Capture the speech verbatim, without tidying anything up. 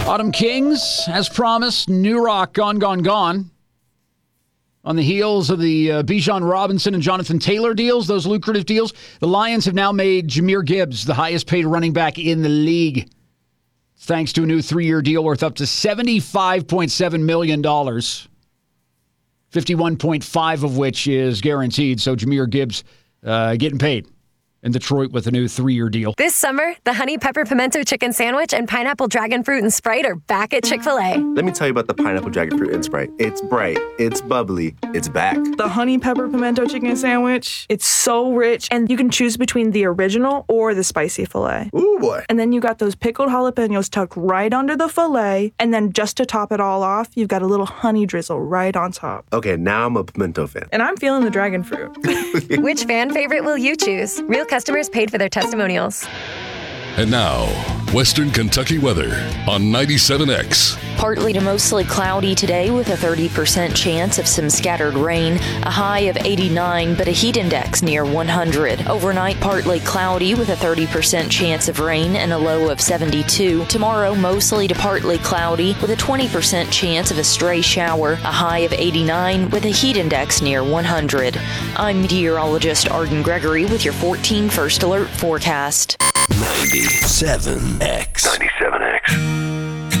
Autumn Kings, as promised, New Rock, Gone, Gone, Gone. On the heels of the uh, Bijan Robinson and Jonathan Taylor deals, those lucrative deals, the Lions have now made Jahmyr Gibbs the highest paid running back in the league. Thanks to a new three-year deal worth up to seventy-five point seven million dollars. fifty-one point five of which is guaranteed. So Jahmyr Gibbs uh, getting paid in Detroit with a new three-year deal. This summer, the Honey Pepper Pimento Chicken Sandwich and Pineapple Dragon Fruit and Sprite are back at Chick-fil-A. Let me tell you about the Pineapple Dragon Fruit and Sprite. It's bright, it's bubbly, it's back. The Honey Pepper Pimento Chicken Sandwich, it's so rich, and you can choose between the original or the spicy filet. Ooh, boy. And then you got those pickled jalapenos tucked right under the filet, and then just to top it all off, you've got a little honey drizzle right on top. Okay, now I'm a pimento fan. And I'm feeling the dragon fruit. Which fan favorite will you choose? Real customers paid for their testimonials. And now, Western Kentucky weather on ninety-seven X. Partly to mostly cloudy today with a thirty percent chance of some scattered rain, a high of eighty-nine, but a heat index near one hundred. Overnight, partly cloudy with a thirty percent chance of rain and a low of seventy-two. Tomorrow, mostly to partly cloudy with a twenty percent chance of a stray shower, a high of eighty-nine with a heat index near one hundred. I'm meteorologist Arden Gregory with your fourteen First Alert forecast. ninety-seven X. ninety-seven X.